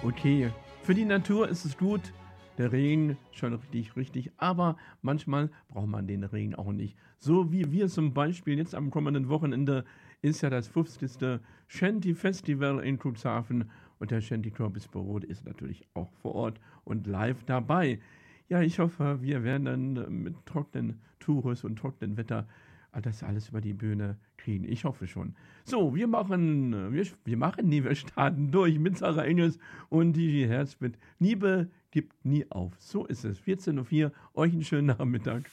Okay, für die Natur ist es gut, der Regen schon richtig, richtig, aber manchmal braucht man den Regen auch nicht. So wie wir zum Beispiel jetzt am kommenden Wochenende ist ja das 50. Shanty Festival in Cuxhaven und der Shanty Club Bisperode ist natürlich auch vor Ort und live dabei. Ja, ich hoffe, wir werden dann mit trockenen Touris und trockenen Wetter das alles über die Bühne kriegen. Ich hoffe schon. So, wir starten durch mit Sarah Engels und DJ Herz mit Liebe gibt nie auf. So ist es. 14:04 Uhr. Euch einen schönen Nachmittag.